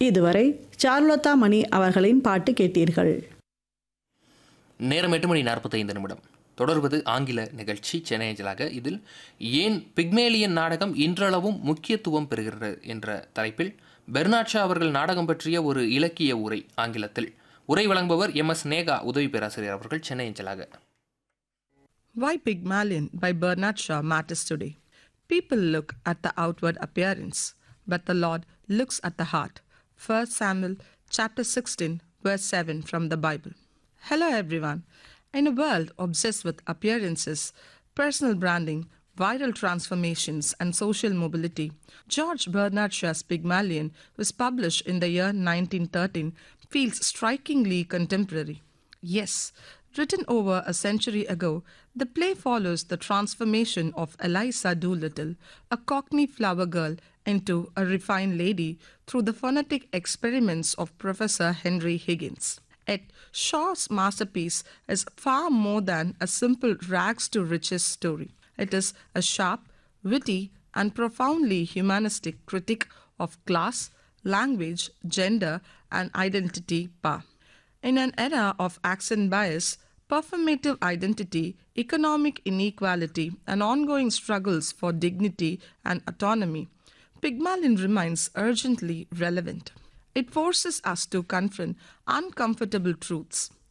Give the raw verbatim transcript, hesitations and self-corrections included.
இதுவரை சார்லோத்தா மணி அவர்களின் பாட்டு கேட்டீர்கள். நேரம் எட்டு மணி நாற்பத்தைந்து நிமிடம். தொடர்வது ஆங்கில நிகழ்ச்சி சென்னை அஞ்சலாக. இதில் ஏன் பிக்மேலியன் நாடகம் இன்றளவும் முக்கியத்துவம் பெறுகிறது என்ற தலைப்பில் பெர்னாட் ஷா அவர்கள் நாடகம் பற்றிய ஒரு இலக்கிய உரை ஆங்கிலத்தில். உரை வழங்குபவர் எம் எஸ் நேகா உதவி பேராசிரியர் அவர்கள், சென்னை அஞ்சலாக. Why Pygmalion by Bernard Shaw matters today. People look at the outward appearance, but the Lord looks at the heart. First Samuel chapter sixteen verse seven from the Bible. Hello everyone. In a world obsessed with appearances, personal branding, viral transformations and social mobility, George Bernard Shaw's Pygmalion was published in the year nineteen thirteen feels strikingly contemporary. Yes, written over a century ago, the play follows the transformation of Eliza Doolittle, a Cockney flower girl, into a refined lady through the phonetic experiments of Professor Henry Higgins. Yet Shaw's masterpiece is far more than a simple rags to riches story. It is a sharp, witty, and profoundly humanistic critique of class, language, gender, and identity power. In an era of accent bias, performative identity, economic inequality, and ongoing struggles for dignity and autonomy, Pygmalion remains urgently relevant. It forces us to confront uncomfortable truths.